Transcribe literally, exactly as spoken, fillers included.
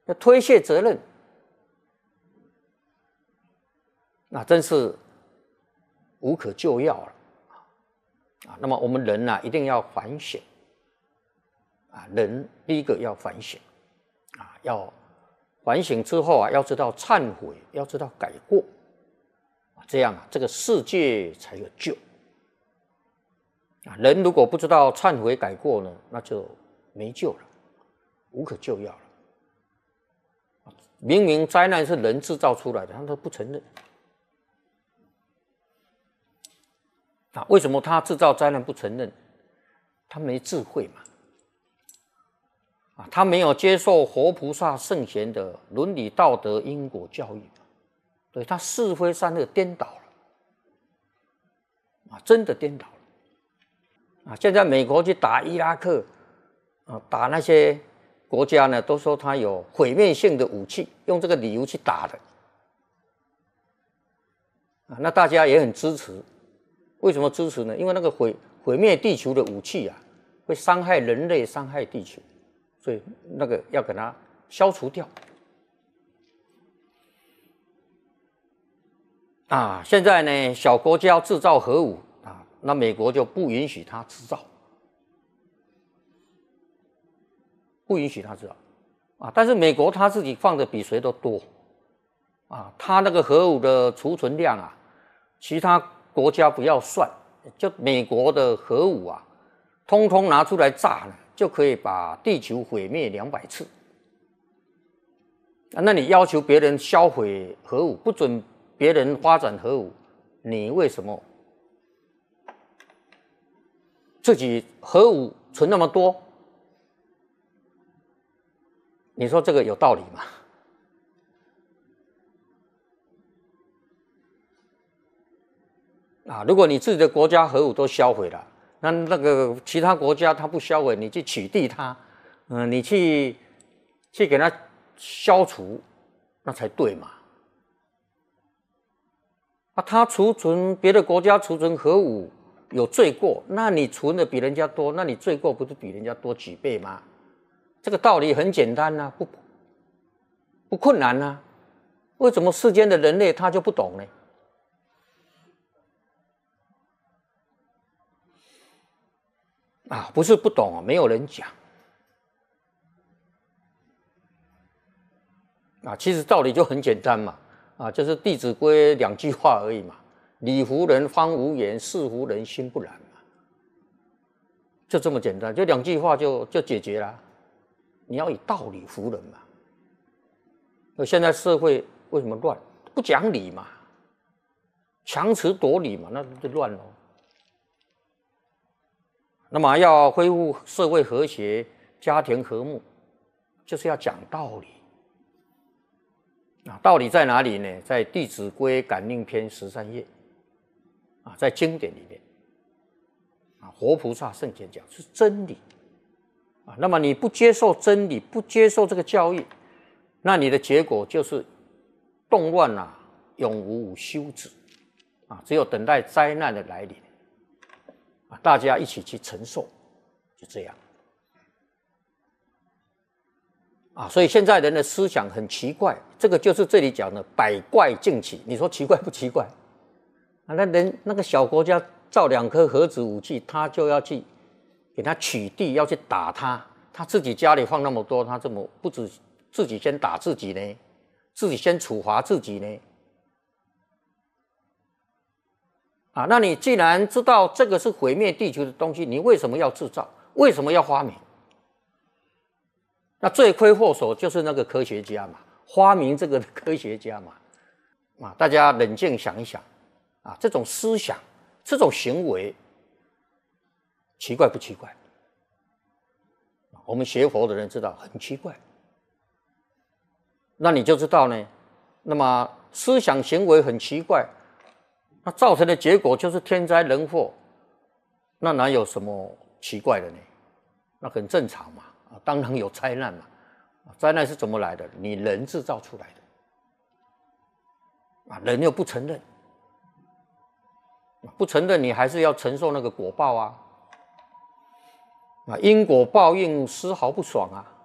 要推卸责任，那真是无可救药了啊！那么我们人呢、啊，一定要反省啊！人第一个要反省啊，要反省之后啊，要知道忏悔，要知道改过啊，这样啊，这个世界才有救啊！人如果不知道忏悔改过呢，那就没救了，无可救药了。明明灾难是人制造出来的，他都不承认。啊，为什么他制造灾难不承认？他没智慧嘛。啊，他没有接受活菩萨圣贤的伦理道德因果教育，对他是非善恶颠倒了，啊，真的颠倒了。啊，现在美国去打伊拉克，啊，打那些国家呢，都说他有毁灭性的武器，用这个理由去打的。啊，那大家也很支持。为什么支持呢？因为那个毁毁灭地球的武器啊，会伤害人类，伤害地球，所以那个要给它消除掉。啊，现在呢，小国家要制造核武啊，那美国就不允许它制造，不允许它制造啊。但是美国它自己放的比谁都多啊，它那个核武的储存量啊，其他国家不要算，就美国的核武啊，通通拿出来炸呢，就可以把地球毁灭两百次。那你要求别人销毁核武，不准别人发展核武，你为什么自己核武存那么多？你说这个有道理吗？啊，如果你自己的国家核武都销毁了，那那个其他国家它不销毁，你去取缔它，嗯、呃，你去去给它消除，那才对嘛。啊，他储存别的国家储存核武有罪过，那你存的比人家多，那你罪过不是比人家多几倍吗？这个道理很简单啊，不不困难啊。为什么世间的人类他就不懂呢？啊，不是不懂啊，没有人讲啊。其实道理就很简单嘛，啊，就是《弟子规》两句话而已嘛。理服人方无言，事服人心不然嘛，就这么简单，就两句话就就解决了。你要以道理服人嘛。那现在社会为什么乱？不讲理嘛，强词夺理嘛，那就乱了。那么要恢复社会和谐、家庭和睦，就是要讲道理。啊，道理在哪里呢？在《弟子规》感应篇十三页，啊，在经典里面，啊，活菩萨圣贤讲是真理，啊，那么你不接受真理，不接受这个教育，那你的结果就是动乱啊，永无休止，啊，只有等待灾难的来临。大家一起去承受，就这样啊。所以现在人的思想很奇怪，这个就是这里讲的百怪竞起。你说奇怪不奇怪啊？那人那个小国家造两颗核子武器，他就要去给他取缔，要去打他。他自己家里放那么多，他怎么不止自己先打自己呢？自己先处罚自己呢？啊，那你既然知道这个是毁灭地球的东西，你为什么要制造？为什么要发明？那罪魁祸首就是那个科学家嘛，发明这个的科学家嘛。啊，大家冷静想一想，啊，这种思想、这种行为，奇怪不奇怪？我们学佛的人知道很奇怪。那你就知道呢，那么思想行为很奇怪。那造成的结果就是天灾人祸，那哪有什么奇怪的呢？那很正常嘛，啊，当然有灾难嘛，啊，灾难是怎么来的？你人制造出来的，啊，人又不承认，不承认你还是要承受那个果报啊，啊，因果报应丝毫不爽啊。